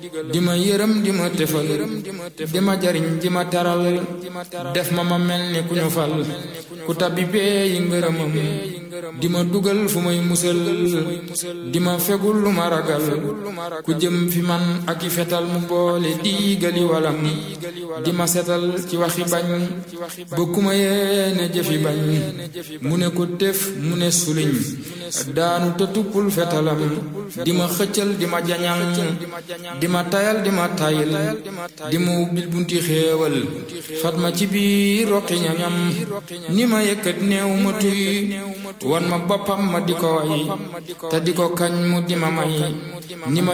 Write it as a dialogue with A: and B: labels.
A: di ma yërëm di ma tefal di ma jariñ di ma taral def ma mel ni ku ñu fal ku tabbi bee yi ngërëmam di ma dugal fu may musal di ma fegul lu ma ragal ku jëm fi man ak i fetal mu boole diigali walam di ma setal ci waxi bañ bokkuma yéene jëfi bañ mu ne ko def mu ne suliñ daanu te tuppul fetalam di ma xëccal di ma jañal di ma tayal di ma tayil di ma ubbil bunti xéewal fat ma ci biir roqi ñañam ni ma yëkkat néew ma tuy wan ma boppam ma di ko way te di ko kañ mu di ma may ni ma